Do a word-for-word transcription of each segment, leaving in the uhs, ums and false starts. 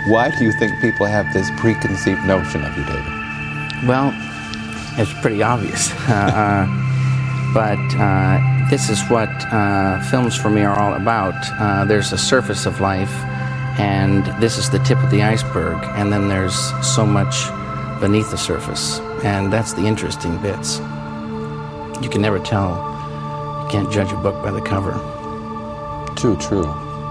Why do you think people have this preconceived notion of you, David? Well, it's pretty obvious. uh, uh, but uh, this is what uh, films for me are all about. Uh, there's a surface of life, and this is the tip of the iceberg, and then there's so much beneath the surface, and that's the interesting bits. You can never tell. You can't judge a book by the cover. Too true.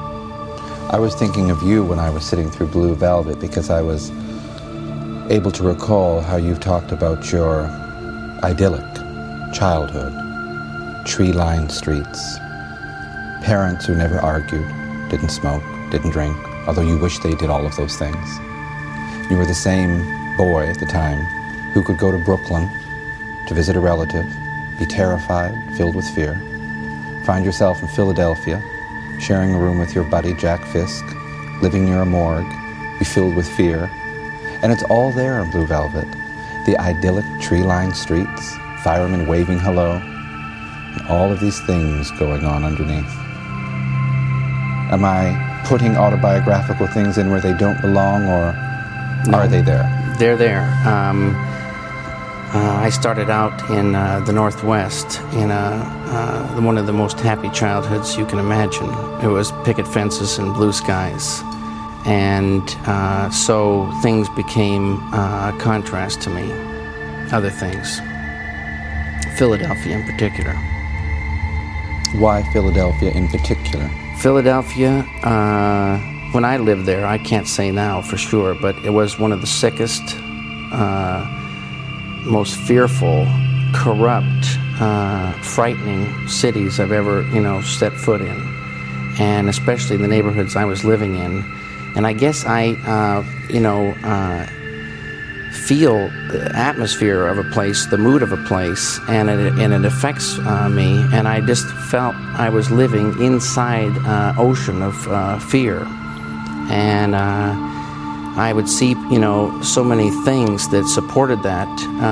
I was thinking of you when I was sitting through Blue Velvet, because I was able to recall how you've talked about your idyllic childhood, tree-lined streets, parents who never argued, didn't smoke, didn't drink, although you wish they did all of those things. You were the same boy at the time who could go to Brooklyn to visit a relative, be terrified, filled with fear, find yourself in Philadelphia, sharing a room with your buddy Jack Fisk, living near a morgue, be filled with fear. And it's all there in Blue Velvet. The idyllic tree-lined streets, firemen waving hello, and all of these things going on underneath. Am I putting autobiographical things in where they don't belong, or No, are they there? They're there. Um, uh, I started out in uh, the Northwest in a, uh, one of the most happy childhoods you can imagine. It was picket fences and blue skies. And uh, so things became uh, a contrast to me, other things. Philadelphia in particular. Why Philadelphia in particular? Philadelphia, uh, when I lived there, I can't say now for sure, but it was one of the sickest, uh, most fearful, corrupt, uh, frightening cities I've ever, you know, set foot in. And especially the neighborhoods I was living in. And I guess I, uh, you know, uh, feel the atmosphere of a place, the mood of a place, and it, and it affects uh, me. And I just felt I was living inside an uh, ocean of uh, fear. And uh, I would see, you know, so many things that supported that.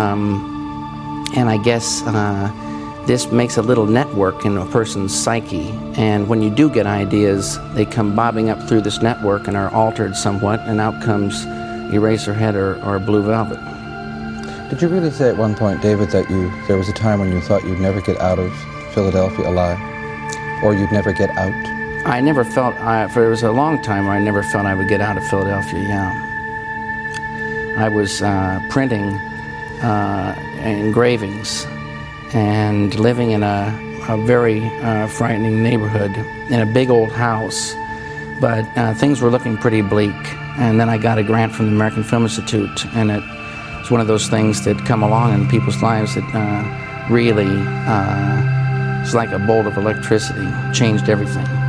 Um, and I guess uh, this makes a little network in a person's psyche. And when you do get ideas, they come bobbing up through this network and are altered somewhat, and out comes Eraserhead or, or Blue Velvet. Did you really say at one point, David, that you there was a time when you thought you'd never get out of Philadelphia alive? Or you'd never get out? I never felt, I, for there was a long time where I never felt I would get out of Philadelphia, yeah. I was uh, printing uh, engravings and living in a, a very uh, frightening neighborhood in a big old house. But uh, things were looking pretty bleak. And then I got a grant from the American Film Institute, and it was one of those things that come along in people's lives that uh, really, uh, it's like a bolt of electricity, changed everything.